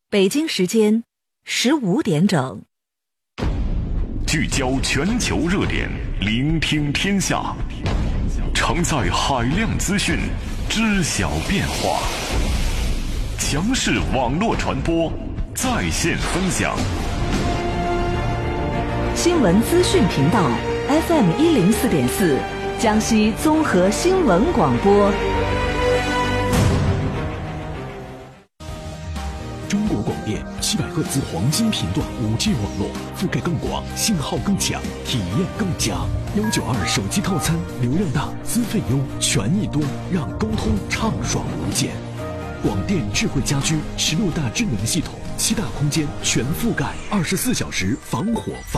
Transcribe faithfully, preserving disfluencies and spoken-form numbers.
北京时间十五点整。 聚焦全球热点，聆听天下，承载海量资讯，知晓变化。强势网络传播，在线分享。 新闻资讯频道 F M 一零四点四，江西综合新闻广播。 中国广电七百赫兹黄金频段 五 G 网络，覆盖更广，信号更强，体验更佳。幺九二手机套餐，流量大，资费优，权益多，让沟通畅爽无间。广电智慧家居十六大智能系统，七大空间全覆盖，二十四小时防火防